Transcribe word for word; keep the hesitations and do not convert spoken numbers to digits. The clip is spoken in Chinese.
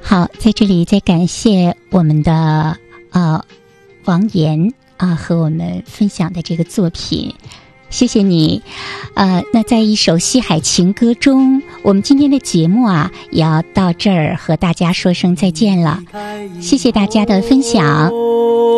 好，在这里再感谢我们的呃王岩啊、呃、和我们分享的这个作品，谢谢你。呃，那在一首西海情歌中，我们今天的节目啊也要到这儿和大家说声再见了，谢谢大家的分享。